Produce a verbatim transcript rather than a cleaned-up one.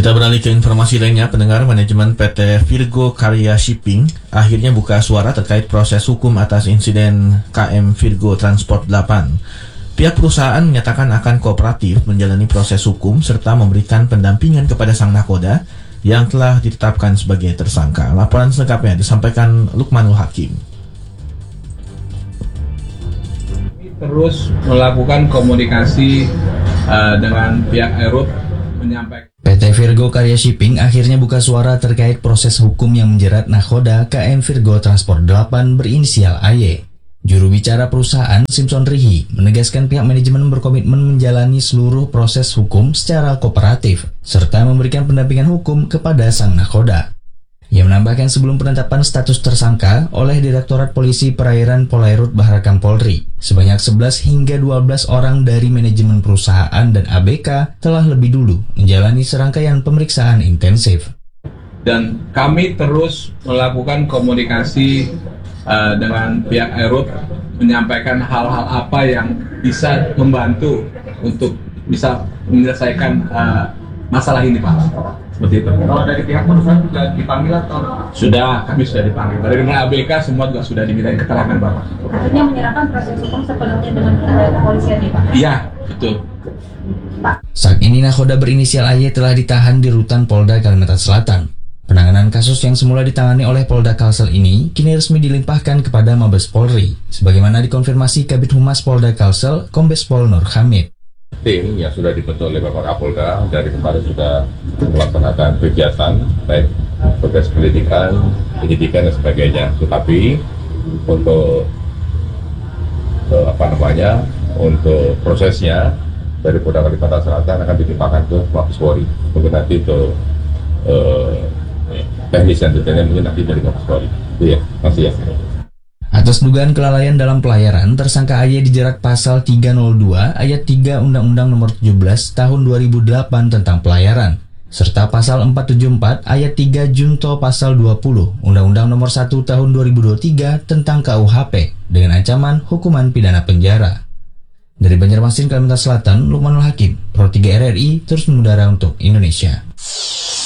Kita beralih ke informasi lainnya, pendengar. Manajemen P T Virgo Karya Shipping akhirnya buka suara terkait proses hukum atas insiden K M Virgo Transport delapan. Pihak perusahaan menyatakan akan kooperatif menjalani proses hukum serta memberikan pendampingan kepada sang nakoda yang telah ditetapkan sebagai tersangka. Laporan selengkapnya disampaikan Lukmanul Hakim. Terus melakukan komunikasi uh, dengan pihak Airut menyampaikan P T Virgo Karya Shipping akhirnya buka suara terkait proses hukum yang menjerat nakoda K M Virgo Transport delapan berinisial A Y. Juru bicara perusahaan Simpson Rihi menegaskan pihak manajemen berkomitmen menjalani seluruh proses hukum secara kooperatif serta memberikan pendampingan hukum kepada sang nakoda. Ia menambahkan sebelum penetapan status tersangka oleh Direktorat Polisi Perairan Polairut Baharakam Polri, sebanyak sebelas hingga dua belas orang dari manajemen perusahaan dan A B K telah lebih dulu menjalani serangkaian pemeriksaan intensif. Dan kami terus melakukan komunikasi uh, dengan pihak Airut menyampaikan hal-hal apa yang bisa membantu untuk bisa menyelesaikan uh, masalah ini, Pak. Seperti itu. Kalau dari pihak perusahaan sudah dipanggil atau? Sudah, kami sudah dipanggil. Dari A B K semua juga sudah dimintain keterangan, Bapak. Artinya menyerahkan proses hukum sepenuhnya dengan kepolisian, ya, Pak? Iya, betul. Pak. Saat ini nakoda berinisial A Y telah ditahan di rutan Polda Kalimantan Selatan. Penanganan kasus yang semula ditangani oleh Polda Kalsel ini kini resmi dilimpahkan kepada Mabes Polri, sebagaimana dikonfirmasi Kabid Humas Polda Kalsel, Kombes Pol Nur Hamid. Tim yang sudah dibentuk oleh Bapak Kapolda dari kemarin sudah melaksanakan kegiatan baik proses pendidikan, penyidikan dan sebagainya. Tetapi untuk eh, apa namanya untuk prosesnya dari Polda Kalimantan Selatan akan dilimpahkan ke Mabes Polri. Mungkin nanti untuk eh, teknis dan detailnya mungkin nanti dari Mabes Polri. Itu ya, masih ya. Atas dugaan kelalaian dalam pelayaran, tersangka A Y dijerat pasal tiga nol dua ayat tiga Undang-Undang Nomor tujuh belas Tahun dua ribu delapan tentang pelayaran, serta pasal empat tujuh empat ayat tiga Junto pasal dua puluh Undang-Undang Nomor satu Tahun dua ribu dua puluh tiga tentang K U H P dengan ancaman hukuman pidana penjara. Dari Banjarmasin, Kalimantan Selatan, Lukmanul Hakim, Pro tiga R R I, terus mengudara untuk Indonesia.